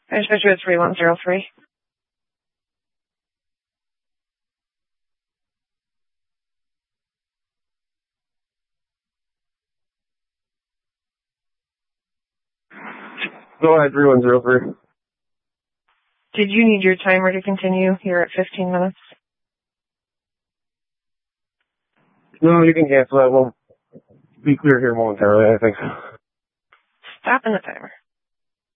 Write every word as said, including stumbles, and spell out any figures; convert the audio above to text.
I just measured three one zero three. Go ahead, three one zero three. Did you need your timer to continue here at fifteen minutes? No, you can cancel that. We'll be clear here momentarily, I think. Stopping the timer.